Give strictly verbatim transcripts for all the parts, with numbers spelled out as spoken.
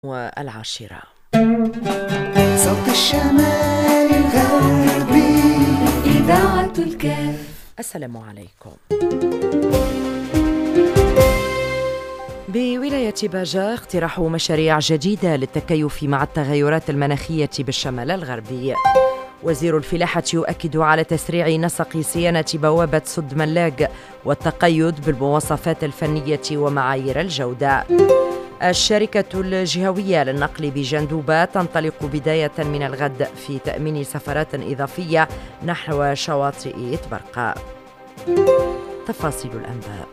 والعاشرة. صوت الشمال الغربي إذاعة الكاف. السلام عليكم. بولاية باجة اقتراح مشاريع جديدة للتكيف مع التغيرات المناخية بالشمال الغربي. وزير الفلاحة يؤكد على تسريع نسق صيانة بوابة سد ملاق والتقيد بالمواصفات الفنية ومعايير الجودة. الشركة الجهوية للنقل بجندوبة تنطلق بداية من الغد في تأمين سفرات إضافية نحو شواطئ برقة. تفاصيل الأنباء.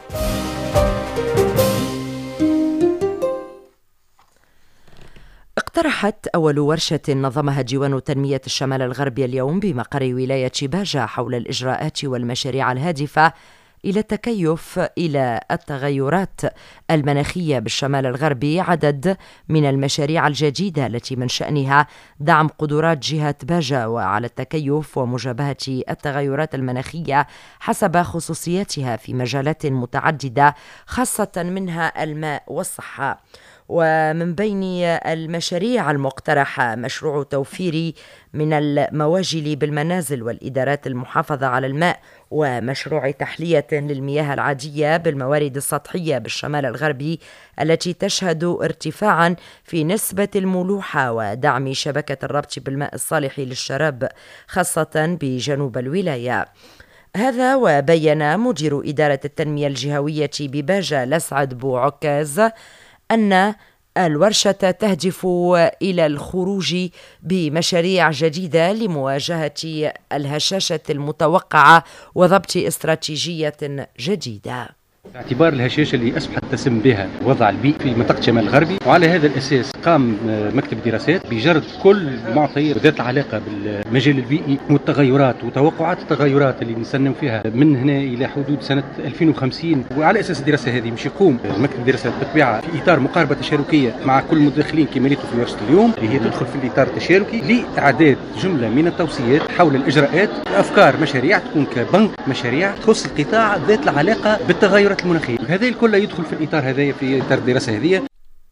اقترحت أول ورشة نظمها ديوان تنمية الشمال الغربي اليوم بمقر ولاية باجة حول الإجراءات والمشاريع الهادفة إلى التكيف إلى التغيرات المناخية بالشمال الغربي عدد من المشاريع الجديدة التي من شأنها دعم قدرات جهة باجة وعلى التكيف ومجابهة التغيرات المناخية حسب خصوصياتها في مجالات متعددة خاصة منها الماء والصحة. ومن بين المشاريع المقترحة مشروع توفير من المواجل بالمنازل والإدارات المحافظة على الماء، ومشروع تحلية للمياه العادية بالموارد السطحية بالشمال الغربي التي تشهد ارتفاعا في نسبة الملوحة، ودعم شبكة الربط بالماء الصالح للشراب خاصة بجنوب الولاية. هذا وبين مدير إدارة التنمية الجهوية بباجة لسعد بوعكاز أن الورشة تهدف إلى الخروج بمشاريع جديدة لمواجهة الهشاشة المتوقعة وضبط استراتيجية جديدة. باعتبار الهشاشة اللي أصبحت تسم بها وضع البيئي في منطقة الشمال الغربي، وعلى هذا الأساس قام مكتب الدراسات بجرد كل معطيات ذات العلاقة بالمجال البيئي والتغيرات وتوقعات التغيرات اللي نسنم فيها من هنا إلى حدود سنة ألفين وخمسين. وعلى أساس الدراسة هذه مش يقوم مكتب الدراسات بتطبيعها في إطار مقاربة تشاركية مع كل المداخلين كما في ورشة اليوم، اللي هي تدخل في الإطار التشاركي لإعداد جملة من التوصيات حول الإجراءات، أفكار مشاريع تكون كبنك مشاريع تخص القطاع ذات العلاقة بالتغيرات المناخية. هذا الكل يدخل في الإطار هذا في إطار الدراسة هذه.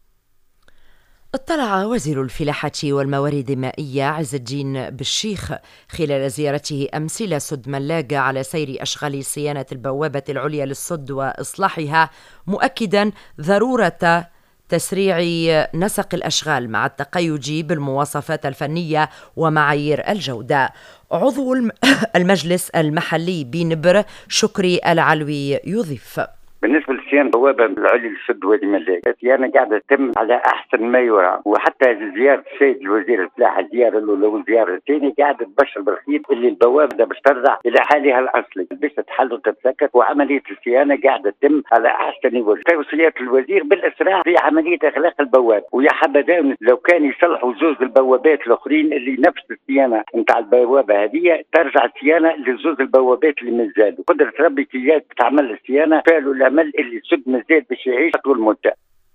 اطلع وزير الفلاحة والموارد المائية عز الدين بالشيخ خلال زيارته أمس إلى سد ملاق على سير أشغال صيانة البوابة العليا للسد وإصلاحها، مؤكدا ضرورة تسريع نسق الأشغال مع التقيد بالمواصفات الفنية ومعايير الجودة. عضو المجلس المحلي بنبر شكري العلوي يضيف: بالنسبه لصيانه بوابه العليا للسد وادي ملاق، الصيانه قاعده تتم على احسن ما يرام، وحتى زياره السيد الوزير الفلاحه الزياره الاولى والزياره الثانيه قاعده تبشر بالخير اللي البوابه باش ترجع الى حالها الاصلي باش تحل وتتسكت، وعمليه الصيانه قاعده تتم على احسن وجه. توصيات الوزير بالاسراع في عمليه اغلاق البوابه، ويا حبذا لو كان يصلحوا زوج البوابات الاخرين اللي نفس الصيانه نتاع البوابه هذه ترجع الصيانه لزوج البوابات اللي مازالوا. قدره ربي كي تعمل الصيانه فعلوا الامل اللي سد مازال باش يعيش طول المده.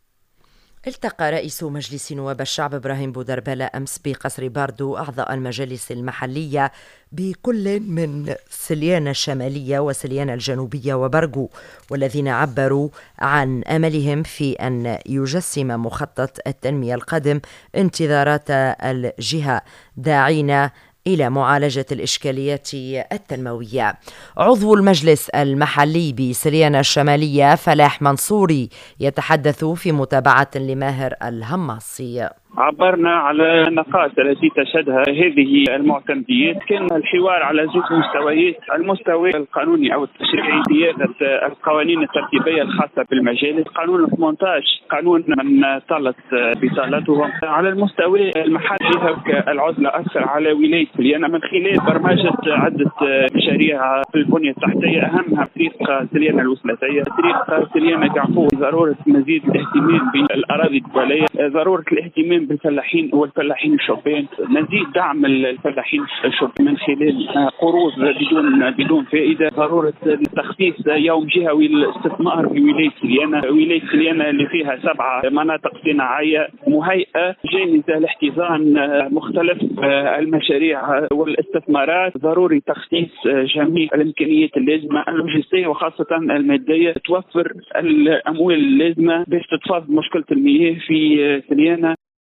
التقى رئيس مجلس نواب الشعب إبراهيم بودربالة أمس بقصر باردو أعضاء المجالس المحلية بكل من سليانة الشمالية وسليانة الجنوبية وبرغو، والذين عبروا عن أملهم في أن يجسم مخطط التنمية القادم انتظارات الجهة، داعين إلى معالجة الإشكاليات التنموية. عضو المجلس المحلي بسليانة الشمالية فلاح منصوري يتحدث في متابعة لماهر الهماصي. عبرنا على النقاط التي تشهدها هذه المعتمديات. كان الحوار على زوج مستويات: المستوى القانوني او التشريعي صياغه القوانين الترتيبيه الخاصه بالمجال، قانون ثمانية عشر قانون من طالت بطالتهم. على المستوى المحلي العزله اكثر على ولايه سليانه من خلال برمجه عده مشاريع في البنيه التحتيه، اهمها طريق سليانه الوسلاتيه، طريق سليانه قعقوع. ضروره مزيد الاهتمام بالاراضي الدوليه، ضروره الاهتمام بالفلاحين والفلاحين الشبان، مزيد دعم الفلاحين الشبان من خلال قروض بدون بدون فائده، ضروره تخصيص يوم جهوي للاستثمار في ولايه سليانه، ولايه سليانه اللي فيها سبعه مناطق صناعيه مهيئه جاهزه لاحتضان مختلف المشاريع والاستثمارات. ضروري تخصيص جميع الامكانيات اللازمه اللوجستيه وخاصه الماديه، توفر الاموال اللازمه باش تتفاض مشكله المياه في سليانه.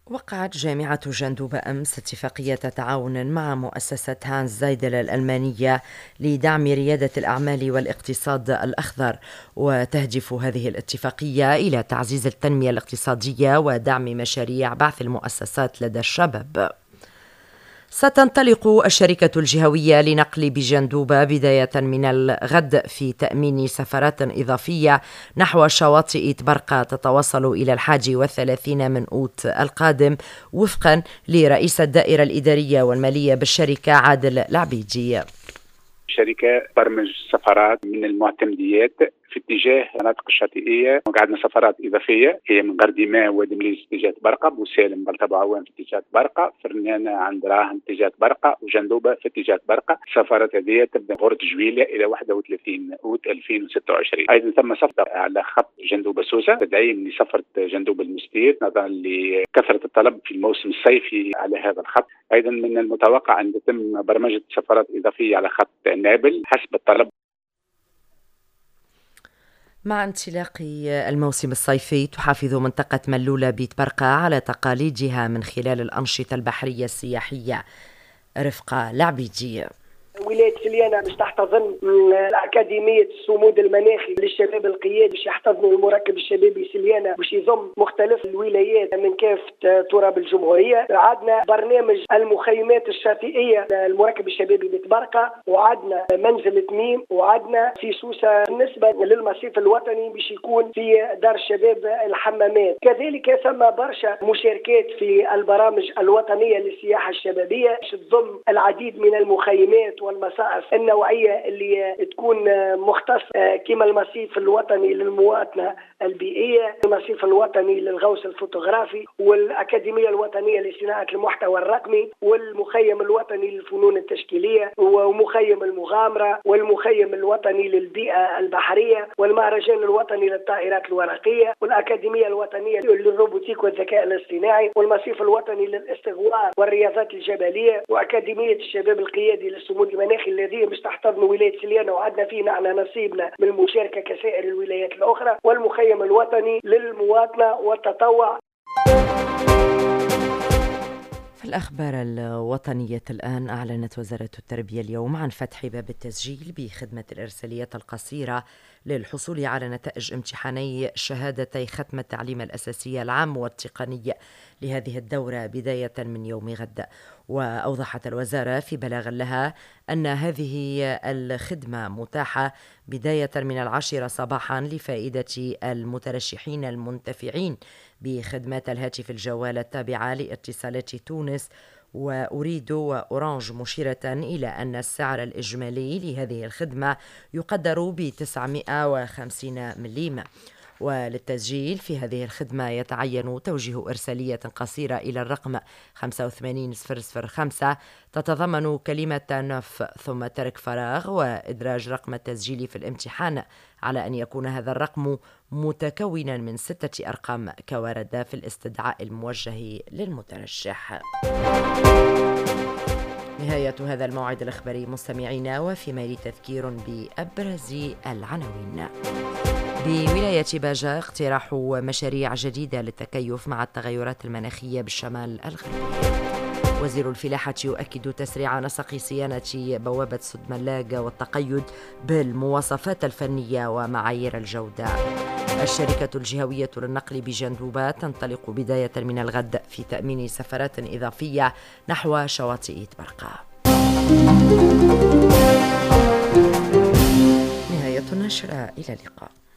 وقعت جامعة جندوبة أمس اتفاقية تعاون مع مؤسسة هانز زايدل الألمانية لدعم ريادة الأعمال والاقتصاد الأخضر، وتهدف هذه الاتفاقية إلى تعزيز التنمية الاقتصادية ودعم مشاريع بعث المؤسسات لدى الشباب. ستنطلق الشركة الجهوية لنقل بجندوبة بداية من الغد في تأمين سفرات إضافية نحو شواطئ تبرقة تتوصل إلى الحادي والثلاثين من أوت القادم، وفقا لرئيس الدائرة الإدارية والمالية بالشركة عادل العبيدي. الشركة برمج سفرات من المعتمديات في اتجاه المناطق الشاطئية، وقعدنا سفرات إضافية هي من غرديماء وادي مليز في اتجاه برقة، بوسالم بلطبة عوان في اتجاه برقة، فرنانة عند راهن في اتجاه برقة، وجندوبة في اتجاه برقة. السفرات هذه تبدأ غرة جويلة إلى واحد وثلاثين أوت ألفين وستة وعشرين. أيضا ثم سفر على خط جندوبة سوسة تدعيم لسفرة جندوبة المستير نظرا لكثرة الطلب في الموسم الصيفي على هذا الخط. أيضا من المتوقع أن تتم برمجة سفرات إضافية على خط نابل حسب الطلب. مع انطلاق الموسم الصيفي تحافظ منطقة ملولة بيت برقة على تقاليدها من خلال الأنشطة البحرية السياحية. رفقة العبيدي. ولاية سليانة باش تحتضن من أكاديمية الصمود المناخي للشباب القيادي باش يحتضنوا المركب الشبابي سليانة باش يضم مختلف الولايات من كافة تراب الجمهورية. عندنا برنامج المخيمات الشاطئية المركب الشبابي بتبرقة، وعندنا منزل تميم، وعندنا في سوسة. بالنسبة للمصيف الوطني باش يكون في دار الشباب الحمامات. كذلك ثم برشا مشاركات في البرامج الوطنية للسياحة الشبابية باش تضم العديد من المخيمات والمصائف النوعية اللي تكون مختص كما المصيف الوطني للمواطنة البيئية، المصيف الوطني للغوص الفوتوغرافي، والأكاديمية الوطنية لصناعة المحتوى الرقمي، والمخيم الوطني للفنون التشكيلية، ومخيم المغامرة، والمخيم الوطني للبيئة البحرية، والمهرجان الوطني للطائرات الورقية، والأكاديمية الوطنية للروبوتيك والذكاء الاصطناعي، والمصيف الوطني للاستغواء والرياضات الجبلية، وأكاديمية الشباب القيادي للصمود المناخي الذي مش تحتضن ولاية سليانة، وعدنا فيه معنا نصيبنا من المشاركة كسائر الولايات الأخرى، والمخيم الوطني للمواطنة والتطوع. في الأخبار الوطنية الآن، أعلنت وزارة التربية اليوم عن فتح باب التسجيل بخدمة الإرساليات القصيرة للحصول على نتائج امتحاني شهادتي ختم التعليم الأساسي العام والتقني لهذه الدورة بداية من يوم غد. وأوضحت الوزارة في بلاغ لها أن هذه الخدمة متاحة بداية من العاشرة صباحا لفائدة المترشحين المنتفعين بخدمات الهاتف الجوال التابعة لاتصالات تونس وأريد وأورانج، مشيرة إلى أن السعر الإجمالي لهذه الخدمة يقدر ب تسعمائة وخمسين مليم. وللتسجيل في هذه الخدمة يتعين توجيه إرسالية قصيرة إلى الرقم خمسة وثمانين صفر صفر خمسة تتضمن كلمة نف ثم ترك فراغ، وإدراج رقم التسجيل في الامتحان على أن يكون هذا الرقم متكونا من ستة أرقام كورد في الاستدعاء الموجه للمترشح. نهاية هذا الموعد الإخباري مستمعينا، وفي ميل تذكير بأبرز العناوين. بولاية باجة اقتراح مشاريع جديدة للتكيف مع التغيرات المناخية بالشمال الغربي. وزير الفلاحة يؤكد تسريع نسق صيانة بوابة سدملاق والتقيد بالمواصفات الفنية ومعايير الجودة. الشركة الجهوية للنقل بجندوبة تنطلق بداية من الغد في تأمين سفرات إضافية نحو شواطئ برقة. نهاية النشرة، إلى اللقاء.